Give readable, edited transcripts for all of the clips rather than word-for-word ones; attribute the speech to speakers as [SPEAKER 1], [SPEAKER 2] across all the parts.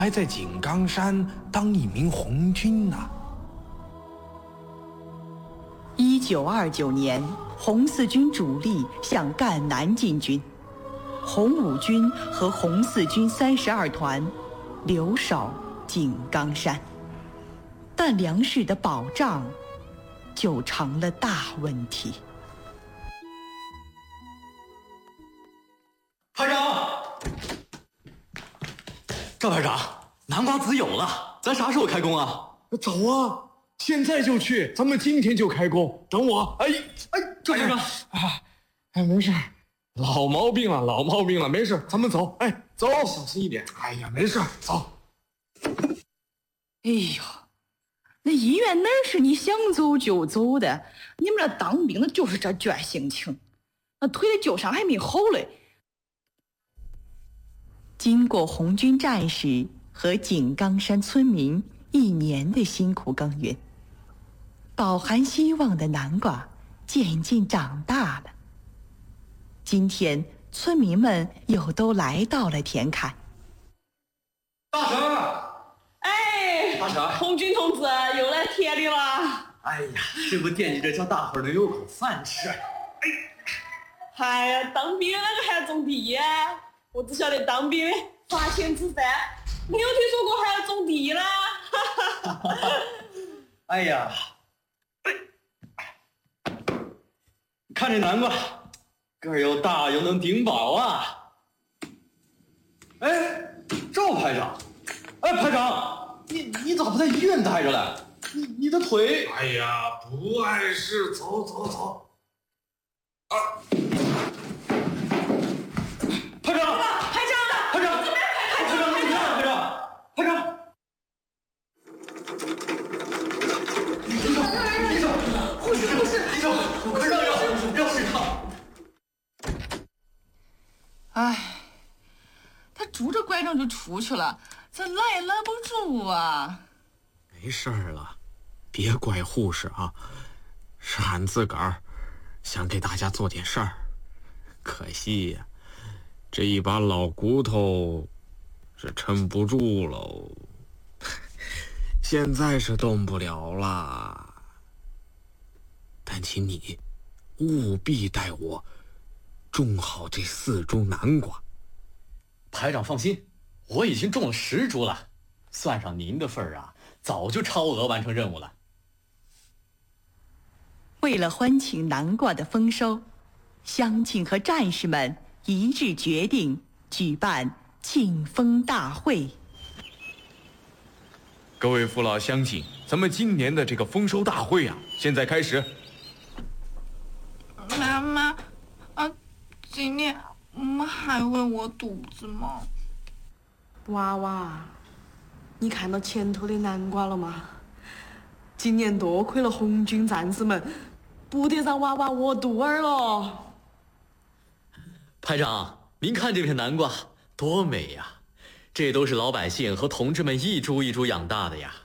[SPEAKER 1] 还在井冈山当一名红军呢。
[SPEAKER 2] 1929年，红四军主力向赣南进军，红五军和红四军32团留守井冈山，但粮食的保障就成了大问题。
[SPEAKER 3] 排长，赵排长，南瓜籽有了，咱啥时候开工啊？
[SPEAKER 4] 走啊，现在就去，咱们今天就开工。等我。
[SPEAKER 3] 赵排长，
[SPEAKER 4] 没事，老毛病了，没事，咱们走。走，小心一点。没事，走。
[SPEAKER 2] 哎呀，那医院哪是你想走就走的？你们这当兵的就是这倔性情，那腿的旧伤还没好嘞。经过红军战士和井冈山村民1年的辛苦耕耘，饱含希望的南瓜渐渐长大了。今天，村民们又都来到了田坎。
[SPEAKER 3] 大婶儿，大婶儿，
[SPEAKER 2] 红军同志又来田里了。
[SPEAKER 3] 哎呀，这不惦记着叫大伙儿能有口饭吃。
[SPEAKER 5] 当兵那个还种地呀？我只晓得当兵的发钱之三，没有听说过还要种地啦。
[SPEAKER 3] 哎呀，看这南瓜，个儿又大又能顶饱啊！赵排长，排长，你咋不在医院待着嘞？你的腿……
[SPEAKER 4] 不碍事，走。
[SPEAKER 3] 排长，快让使他！
[SPEAKER 2] 他拄着拐杖就出去了，咱拦也拦不住啊。
[SPEAKER 1] 没事儿了，别怪护士啊，是俺自个儿想给大家做点事儿，可惜呀，这一把老骨头是撑不住喽，现在是动不了啦。但请你务必带我种好这4株南瓜。
[SPEAKER 3] 排长放心，我已经种了10株了，算上您的份儿啊，早就超额完成任务了。
[SPEAKER 2] 为了欢庆南瓜的丰收，乡亲和战士们一致决定举办庆丰大会。
[SPEAKER 6] 各位父老乡亲，咱们今年的这个丰收大会啊，现在开始。
[SPEAKER 7] 妈妈，今年我们还会饿肚子吗？
[SPEAKER 5] 娃娃，你看到前头的南瓜了吗？今年多亏了红军战士们，不得让娃娃饿肚儿了。
[SPEAKER 3] 排长，您看这片南瓜多美呀！这都是老百姓和同志们一株一株养大的呀。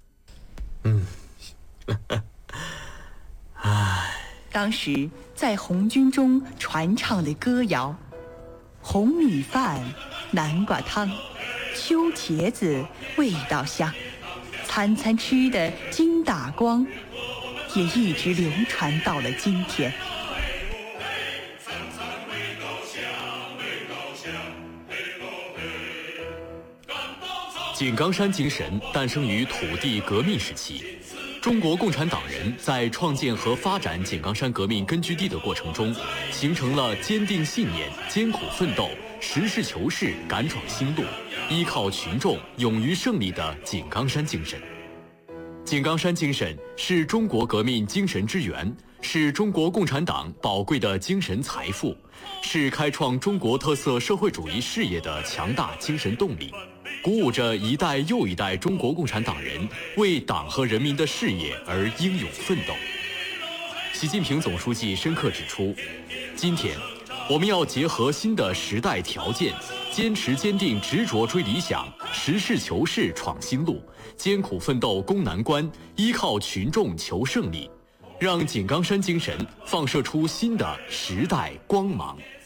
[SPEAKER 2] 当时在红军中传唱的歌谣：红米饭、南瓜汤、秋茄子味道香，餐餐吃得精打光，也一直流传到了今天。
[SPEAKER 3] 井冈山精神诞生于土地革命时期，中国共产党人在创建和发展井冈山革命根据地的过程中，形成了坚定信念、艰苦奋斗、实事求是、敢闯新路、依靠群众、勇于胜利的井冈山精神。井冈山精神是中国革命精神之源，是中国共产党宝贵的精神财富，是开创中国特色社会主义事业的强大精神动力，鼓舞着一代又一代中国共产党人为党和人民的事业而英勇奋斗。习近平总书记深刻指出，今天我们要结合新的时代条件，坚持坚定执着追理想，实事求是闯新路，艰苦奋斗攻难关，依靠群众求胜利，让井冈山精神放射出新的时代光芒。